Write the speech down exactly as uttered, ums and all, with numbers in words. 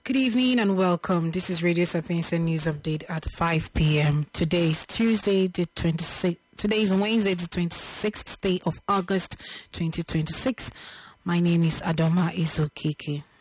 Good evening and welcome. This is Radio Sapienza News Update at five p.m. Today is Tuesday, the twenty-sixth. Today is Wednesday, the twenty-sixth day of August, twenty twenty-six. My name is Adoma Izokeke.